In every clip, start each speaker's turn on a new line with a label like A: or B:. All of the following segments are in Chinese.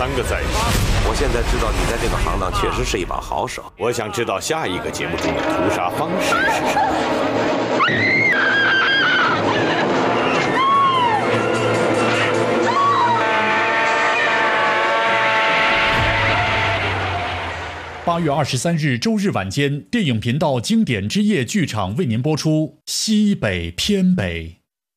A: 3个载体。
B: 我现在知道你在这个行当确实是一把好手。
A: 我想知道下一个节目中的屠杀方式是什么。
C: 8月23日周日晚间，电影频道经典之夜剧场为您播出《西北偏北》。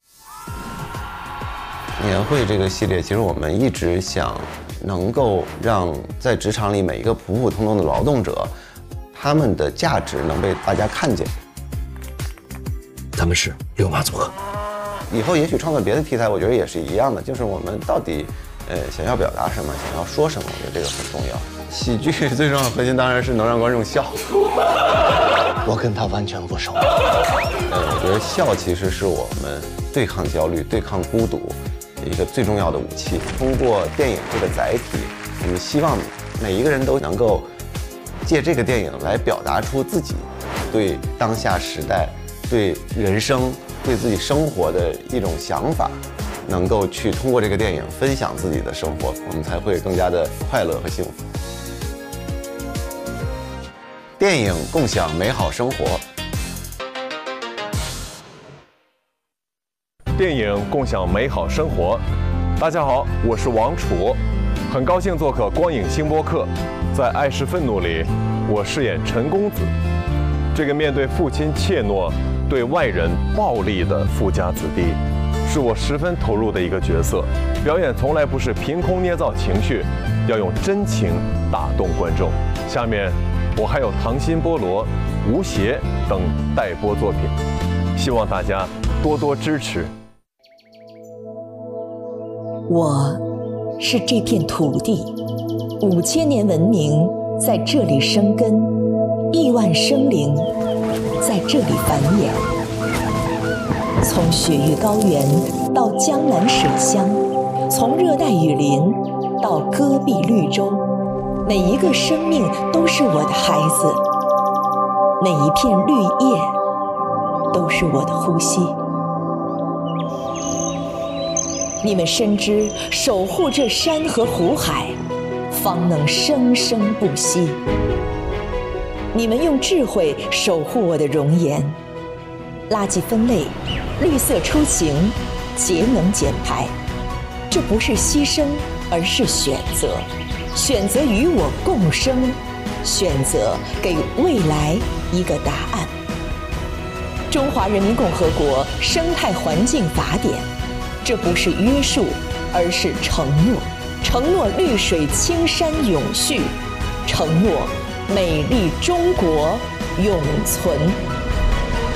D: 年会这个系列，其实我们一直想能够让在职场里每一个普普通通的劳动者，他们的价值能被大家看见。
B: 咱们是六马组合，
D: 以后也许创作别的题材，我觉得也是一样的，就是我们到底想要表达什么，想要说什么，我觉得这个很重要。喜剧最重要的核心当然是能让观众笑。
E: 我跟他完全不熟。
D: 我觉得笑其实是我们对抗焦虑、对抗孤独一个最重要的武器。通过电影这个载体，我们希望每一个人都能够借这个电影来表达出自己对当下时代、对人生、对自己生活的一种想法，能够去通过这个电影分享自己的生活，我们才会更加的快乐和幸福。电影共享美好生活。
F: 电影共享美好生活。大家好，我是王楚，很高兴做客光影新播客。在《爱是愤怒》里，我饰演陈公子，这个面对父亲怯懦、对外人暴力的富家子弟，是我十分投入的一个角色。表演从来不是凭空捏造情绪，要用真情打动观众。下面我还有《溏心菠萝》《吴邪》等待播作品，希望大家多多支持。
G: 我是这片土地，5000年文明在这里生根，1万生灵在这里繁衍。从雪域高原到江南水乡，从热带雨林到戈壁绿洲，每一个生命都是我的孩子，每一片绿叶都是我的呼吸。你们深知守护这山河湖海，方能生生不息。你们用智慧守护我的容颜，垃圾分类，绿色出行，节能减排，这不是牺牲，而是选择。选择与我共生，选择给未来一个答案。中华人民共和国生态环境法典，这不是约束，而是承诺。承诺绿水青山永续，承诺美丽中国永存。